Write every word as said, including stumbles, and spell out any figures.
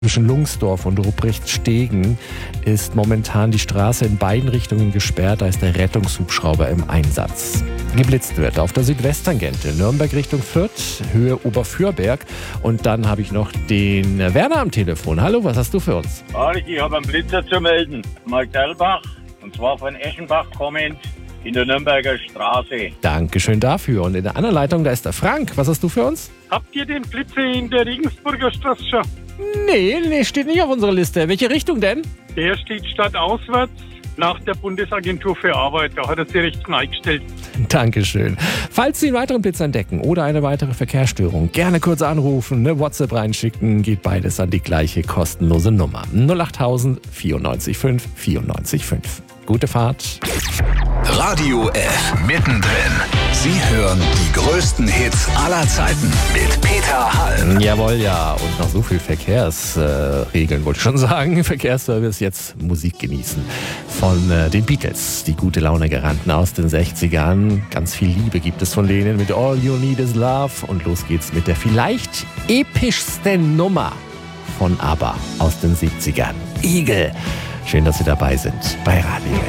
Zwischen Lungsdorf und Ruprechtstegen ist momentan die Straße in beiden Richtungen gesperrt. Da ist der Rettungshubschrauber im Einsatz. Geblitzt wird auf der Südwesttangente, Nürnberg Richtung Fürth, Höhe Oberfürberg. Und dann habe ich noch den Werner am Telefon. Hallo, was hast du für uns? Ich habe einen Blitzer zu melden. Marktelbach, und zwar von Eschenbach kommend in der Nürnberger Straße. Dankeschön dafür. Und in der anderen Leitung, da ist der Frank. Was hast du für uns? Habt ihr den Blitzer in der Regensburger Straße schon? Nee, nee, steht nicht auf unserer Liste. Welche Richtung denn? Der steht stadtauswärts nach der Bundesagentur für Arbeit. Da hat er sich rechts eingestellt. Dankeschön. Falls Sie einen weiteren Blitz entdecken oder eine weitere Verkehrsstörung, gerne kurz anrufen, eine WhatsApp reinschicken. Geht beides an die gleiche kostenlose Nummer. null achttausend vierundneunzig fünf vierundneunzig fünf. Gute Fahrt. Radio F. Mittendrin. Sie hören die größten Hits aller Zeiten mit Peter Hall. Jawohl, ja. Und noch so viel Verkehrsregeln, äh, wollte ich schon sagen. Verkehrsservice, jetzt Musik genießen. Von äh, den Beatles, die gute Laune Garanten aus den sechzigern. Ganz viel Liebe gibt es von denen mit All You Need Is Love. Und los geht's mit der vielleicht epischsten Nummer von ABBA aus den siebzigern. Eagle. Schön, dass Sie dabei sind bei Radio F.